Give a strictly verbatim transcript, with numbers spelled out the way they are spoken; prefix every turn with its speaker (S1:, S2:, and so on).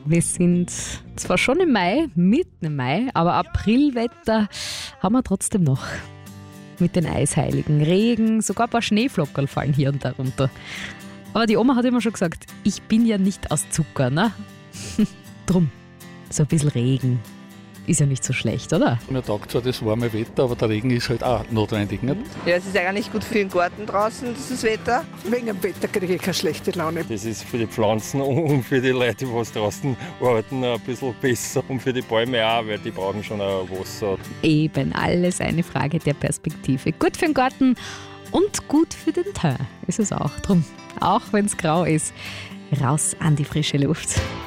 S1: Wir sind zwar schon im Mai, mitten im Mai, aber Aprilwetter haben wir trotzdem noch. Mit den Eisheiligen. Regen, sogar ein paar Schneeflockerl fallen hier und da runter. Aber die Oma hat immer schon gesagt, ich bin ja nicht aus Zucker, ne? Drum, so ein bisschen Regen ist ja nicht so schlecht, oder?
S2: Mir taugt zwar das warme Wetter, aber der Regen ist halt auch notwendig, nicht?
S3: Ja, es ist eigentlich gut für den Garten draußen, dieses Wetter.
S4: Wegen dem Wetter kriege ich keine schlechte Laune.
S5: Das ist für die Pflanzen und für die Leute, die was draußen arbeiten, ein bisschen besser. Und für die Bäume auch, weil die brauchen schon auch Wasser.
S1: Eben, alles eine Frage der Perspektive. Gut für den Garten und gut für den Teint ist es auch. Drum, auch wenn es grau ist, raus an die frische Luft.